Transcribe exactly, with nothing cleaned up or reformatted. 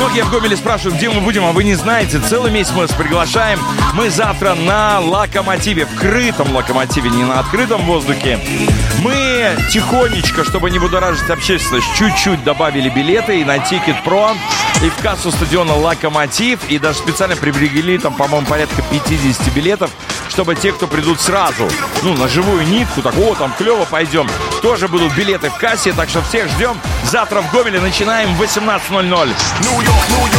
Многие в Гомеле спрашивают, где мы будем, а вы не знаете. Целый месяц мы вас приглашаем. Мы завтра на Локомотиве, в крытом Локомотиве, не на открытом воздухе. Мы тихонечко, чтобы не будоражить общественность, чуть-чуть добавили билеты и на Ticket.Pro, и в кассу стадиона Локомотив, и даже специально приобрели там, по-моему, порядка пятьдесят билетов, чтобы те, кто придут сразу, ну, на живую нитку, так, о, там клево, пойдем, тоже будут билеты в кассе, так что всех ждем. Завтра в Гомеле начинаем в восемнадцать ноль ноль.